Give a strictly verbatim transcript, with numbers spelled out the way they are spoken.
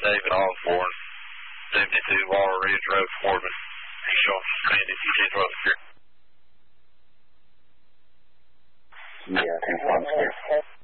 David Osborne, seventy-two Laurel Ridge Road, Corbin. Show Randy, you can throw the Yeah, two one six.